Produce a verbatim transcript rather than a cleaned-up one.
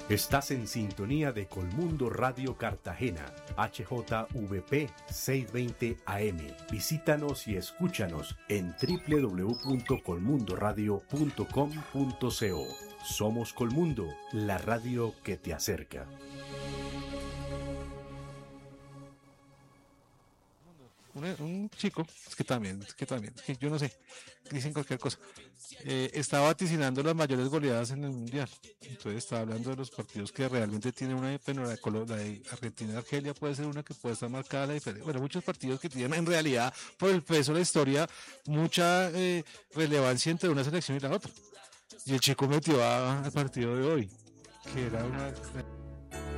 Estás en sintonía de Colmundo Radio Cartagena, H J V P seiscientos veinte A M. Visítanos y escúchanos en w w w punto colmundo radio punto com punto co. Somos Colmundo, la radio que te acerca. Un, un chico, es que también, es que también, es que yo no sé, dicen cualquier cosa, eh, estaba vaticinando las mayores goleadas en el Mundial. Entonces estaba hablando de los partidos que realmente tienen una, bueno, la, de, la de Argentina y Argelia puede ser una que puede estar marcada la diferencia. Bueno, muchos partidos que tienen en realidad, por el peso de la historia, mucha eh, relevancia entre una selección y la otra. Y el chico metió a, al partido de hoy, que era una...